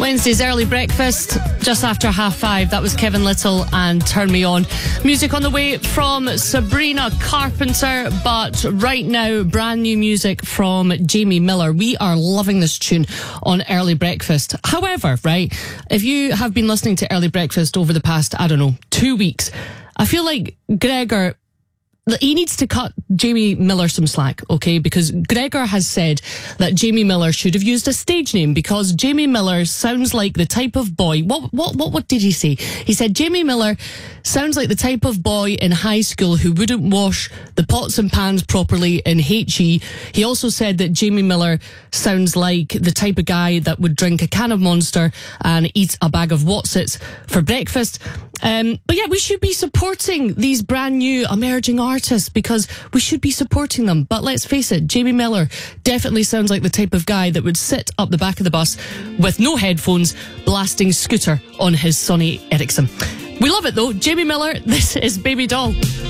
Wednesday's early breakfast, just after 5:30. That was Kevin Little and Turn Me On. Music on the way from Sabrina Carpenter, but right now, brand new music from Jamie Miller. We are loving this tune on early breakfast. However, right, if you have been listening to early breakfast over the past, 2 weeks, I feel like Gregor, he needs to cut Jamie Miller some slack, okay? Because Gregor has said that Jamie Miller should have used a stage name because Jamie Miller sounds like the type of boy. What did he say? He said Jamie Miller sounds like the type of boy in high school who wouldn't wash the pots and pans properly in HE. He also said that Jamie Miller sounds like the type of guy that would drink a can of Monster and eat a bag of Wotsits for breakfast. But yeah, we should be supporting these brand new emerging artists because we should be supporting them. But let's face it, Jamie Miller definitely sounds like the type of guy that would sit up the back of the bus with no headphones, blasting Scooter on his Sony Ericsson. We love it though. Jamie Miller, this is Baby Doll.